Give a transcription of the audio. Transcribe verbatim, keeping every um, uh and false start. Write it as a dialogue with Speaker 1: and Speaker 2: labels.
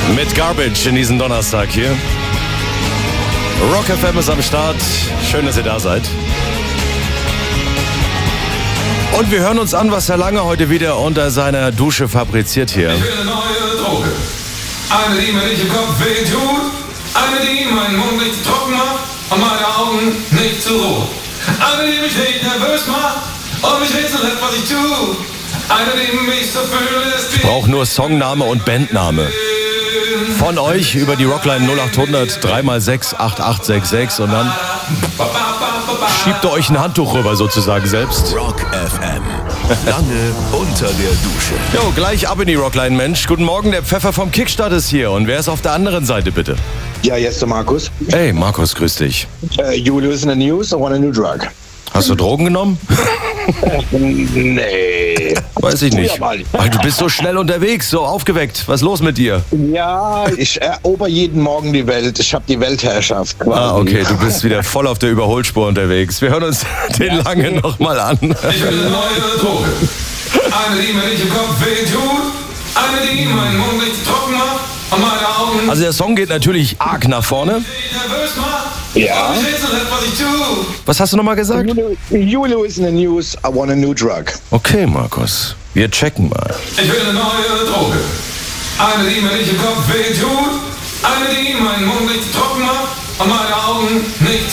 Speaker 1: Mit Garbage in diesem Donnerstag hier. Rock F M ist am Start. Schön, dass ihr da seid. Und wir hören uns an, was Herr Lange heute wieder unter seiner Dusche fabriziert hier.
Speaker 2: Ich will eine neue Droge. Eine, die mir nicht im Kopf weh tut. Eine, die meinen Mund nicht trocken macht und meine Augen nicht zu rot. Eine, die mich nicht nervös macht und mich rätseln lässt, was ich tue. Eine, die mich so fühlt, ist
Speaker 1: Ich brauche nur Songname und Bandname. Von euch über die Rockline null acht hundert drei mal sechs acht acht sechs sechs und dann schiebt ihr euch ein Handtuch rüber sozusagen selbst.
Speaker 3: Rock F M. Lange unter der Dusche.
Speaker 1: Jo, gleich ab in die Rockline, Mensch. Guten Morgen, der Pfeffer vom Kickstart ist hier. Und wer ist auf der anderen Seite, bitte?
Speaker 4: Ja, jetzt der Markus.
Speaker 1: Hey, Markus, grüß dich.
Speaker 4: Uh, Julius in the news, I want a new drug.
Speaker 1: Hast du Drogen genommen?
Speaker 4: Nee.
Speaker 1: Weiß ich nicht.
Speaker 4: Ja, mal.
Speaker 1: Weil du bist so schnell unterwegs, so aufgeweckt. Was ist los mit dir?
Speaker 4: Ja, ich erober jeden Morgen die Welt. Ich habe die Weltherrschaft quasi.
Speaker 1: Ah, okay, du bist wieder voll auf der Überholspur unterwegs. Wir hören uns den Lange nochmal an.
Speaker 2: Ich will eine neue Droge. Eine, die mir nicht im Kopf weh tut. Eine, die meinen Mund nicht trocken macht und meine Augen
Speaker 1: Also der Song geht natürlich arg nach vorne.
Speaker 2: nicht nervös macht.
Speaker 4: Ja.
Speaker 2: Und mich rätseln lässt, was ich tue.
Speaker 1: Was hast du nochmal gesagt?
Speaker 4: Julio- Julio is in the news, I want a new drug.
Speaker 1: Okay, Markus, wir checken mal.
Speaker 2: Ich will eine neue Droge. Eine, die mir nicht im Kopf weh tut. Eine, die meinen Mund nicht trocken macht und meine Augen nicht